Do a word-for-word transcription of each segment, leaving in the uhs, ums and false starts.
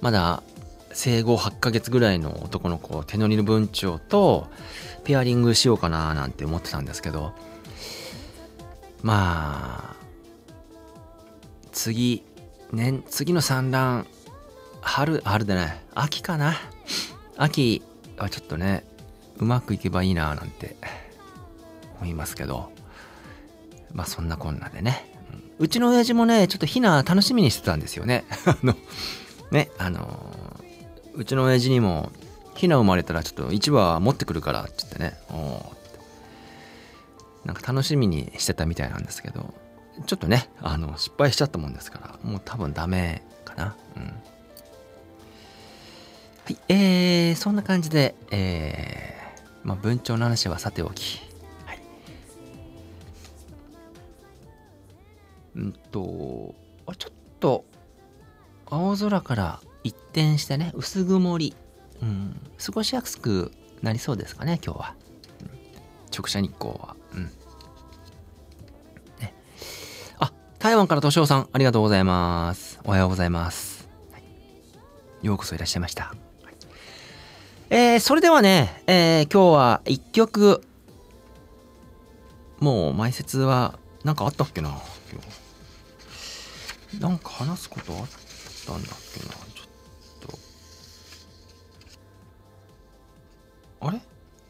まだ生後はちかげつぐらいの男の子、手乗りの文鳥とペアリングしようかななんて思ってたんですけど、まあ次年次の産卵、春春でない秋かな、秋はちょっとねうまくいけばいいななんて思いますけど、まあそんなこんなでね、うちの親父もねちょっとヒナ楽しみにしてたんですよね。あのねあのうちの親父にもヒナ生まれたらちょっといちわ持ってくるからって言ってね、おーってなんか楽しみにしてたみたいなんですけど、ちょっとねあの失敗しちゃったもんですから、もう多分ダメかな。うん。はい、えー、そんな感じで、えー、まあ文鳥の話はさておき、はい。うんと、あ、ちょっと青空から一転してね、薄曇り、うん、過ごしやすくなりそうですかね、今日は。うん、直射日光は。うん。ね。あ、台湾からとしおさん、ありがとうございます。おはようございます。はい、ようこそいらっしゃいました。はい、えー、それではね、えー、今日は一曲、もう前説は、なんかあったっけな、今日。なんか話すことあったんだっけな、ちょっと。あれ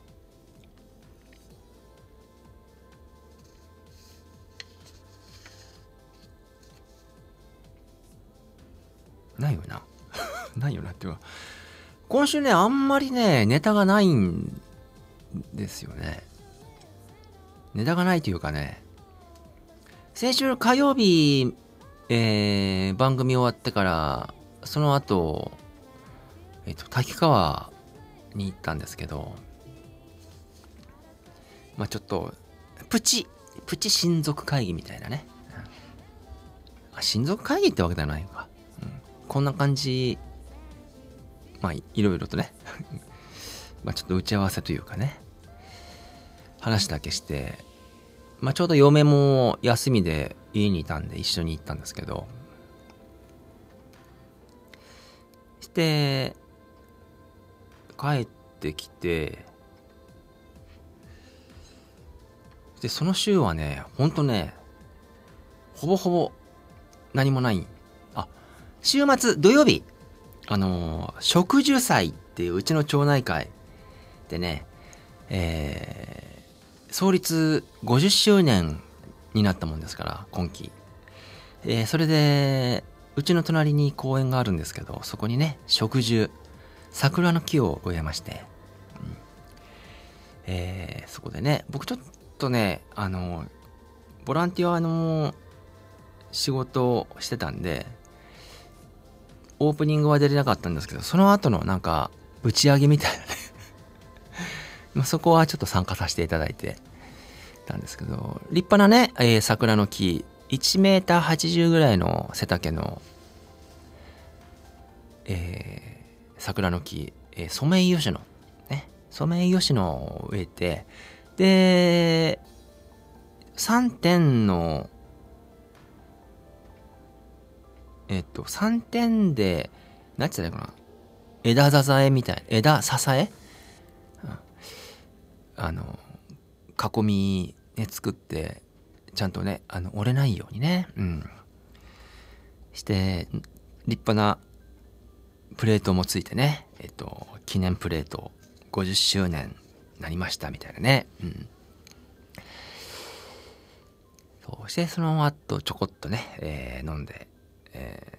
ないよな。ないよなっていうか、今週ね、あんまりね、ネタがないんですよね。ネタがないというかね、先週火曜日、えー、番組終わってから、その後、えっと、滝川に行ったんですけど、まあちょっと、プチ、プチ親族会議みたいなね。うん、親族会議ってわけではないのか。うん、こんな感じ、まあいろいろとね、まあちょっと打ち合わせというかね、話だけして、まあちょうど嫁も休みで家にいたんで一緒に行ったんですけど、して帰ってきて、でその週はね、ほんとね、ほぼほぼ何もない。あ、週末土曜日、あのー、植樹祭っていううちの町内会でね、えー、創立ごじゅっしゅうねんになったもんですから、今期。えー、それで、うちの隣に公園があるんですけど、そこにね、植樹、桜の木を植えまして、うん、えー、そこでね、僕ちょっとね、あの、ボランティアの仕事をしてたんで、オープニングは出れなかったんですけど、その後のなんか、打ち上げみたいなねまあそこはちょっと参加させていただいてたんですけど、立派なね、えー、桜の木、いちメーターはちじゅうぐらいの背丈の、えー、桜の木、えー、ソメイヨシノ、ね、ソメイヨシノを植えて、で、さんてんの、えっと、さんてんで、なんて言ったらいいかな、枝支えみたいな、枝支え、うん、あの、囲み、ね、作って、ちゃんとね、あの、折れないようにね、うん。して、立派なプレートもついてね、えっと、記念プレートごじゅっしゅうねんになりましたみたいなね、うん。そうして、その後ちょこっとね、えー、飲んで、え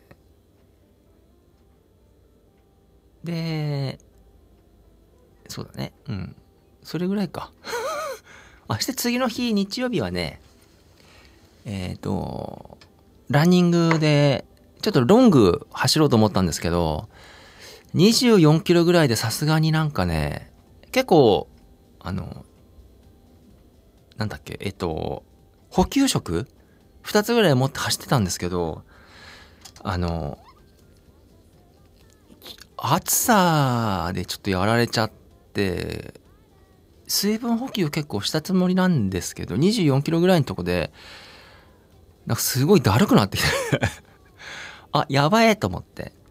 ー、で、そうだね、うん。それぐらいか。あ、して次の日、日曜日はね、えっと、ランニングで、ちょっとロング走ろうと思ったんですけど、にじゅうよんキロぐらいでさすがになんかね、結構、あの、なんだっけ、えっと、補給食ふたつぐらい持って走ってたんですけど、あの、暑さでちょっとやられちゃって、水分補給結構したつもりなんですけど、にじゅうよんキロぐらいのとこで、なんかすごいだるくなってきてあ、やばいと思って。